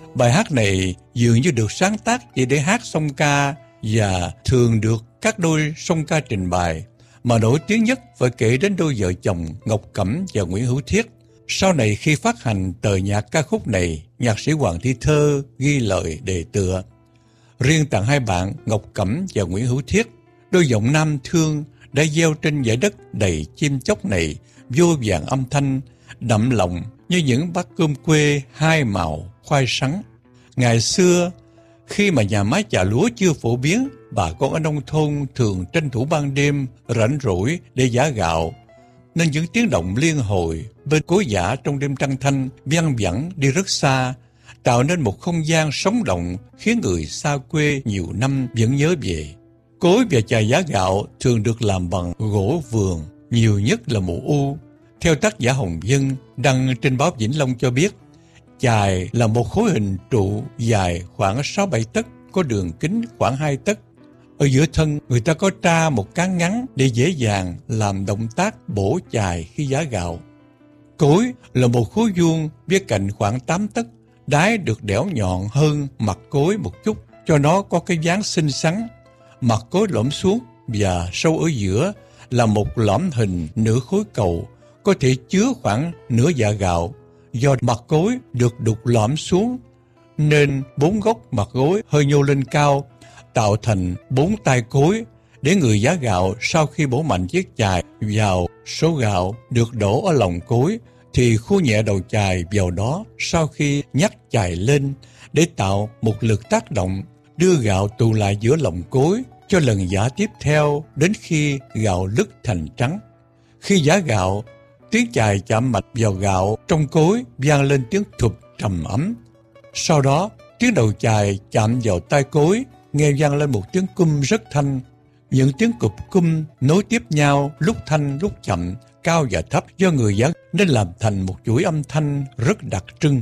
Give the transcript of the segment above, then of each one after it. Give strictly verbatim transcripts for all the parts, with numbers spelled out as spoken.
Bài hát này dường như được sáng tác chỉ để hát song ca và thường được các đôi song ca trình bày, mà nổi tiếng nhất phải kể đến đôi vợ chồng Ngọc Cẩm và Nguyễn Hữu Thiết. Sau này khi phát hành tờ nhạc ca khúc này, nhạc sĩ Hoàng Thi Thơ ghi lời đề tựa: riêng tặng hai bạn Ngọc Cẩm và Nguyễn Hữu Thiết, đôi giọng nam thương đã gieo trên dải đất đầy chim chóc này vô vàn âm thanh đậm lòng như những bát cơm quê hai màu khoai sắn. Ngày xưa, khi mà nhà máy chà lúa chưa phổ biến, bà con ở nông thôn thường tranh thủ ban đêm rảnh rỗi để giã gạo, nên những tiếng động liên hồi bên cối giã trong đêm trăng thanh văng vẳng đi rất xa, tạo nên một không gian sống động khiến người xa quê nhiều năm vẫn nhớ về. Cối và chài giã gạo thường được làm bằng gỗ vườn, nhiều nhất là mù u. Theo tác giả Hồng Vân đăng trên báo Vĩnh Long cho biết, chài là một khối hình trụ dài khoảng sáu bảy tấc, có đường kính khoảng hai tấc. Ở giữa thân, người ta có tra một cán ngắn để dễ dàng làm động tác bổ chài khi giã gạo. Cối là một khối vuông với cạnh khoảng tám tấc, đáy được đẽo nhọn hơn mặt cối một chút cho nó có cái dáng xinh xắn. Mặt cối lõm xuống và sâu ở giữa là một lõm hình nửa khối cầu, có thể chứa khoảng nửa dạ gạo. Do mặt cối được đục lõm xuống nên bốn góc mặt gối hơi nhô lên cao, tạo thành bốn tay cối để người giã gạo sau khi bổ mạnh chiếc chài vào số gạo được đổ ở lòng cối thì khu nhẹ đầu chài vào đó sau khi nhắc chài lên để tạo một lực tác động đưa gạo tụ lại giữa lòng cối cho lần giã tiếp theo đến khi gạo lứt thành trắng. Khi giã gạo, tiếng chài chạm mạch vào gạo trong cối vang lên tiếng thụp trầm ấm. Sau đó, tiếng đầu chài chạm vào tai cối, nghe vang lên một tiếng cum rất thanh. Những tiếng cụp cum nối tiếp nhau, lúc thanh lúc chậm, cao và thấp do người giã nên làm thành một chuỗi âm thanh rất đặc trưng.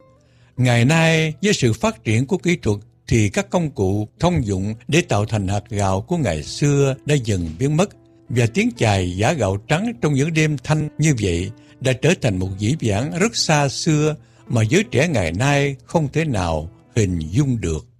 Ngày nay, với sự phát triển của kỹ thuật thì các công cụ thông dụng để tạo thành hạt gạo của ngày xưa đã dần biến mất, và tiếng chài giã gạo trắng trong những đêm thanh như vậy đã trở thành một dĩ vãng rất xa xưa mà giới trẻ ngày nay không thể nào hình dung được.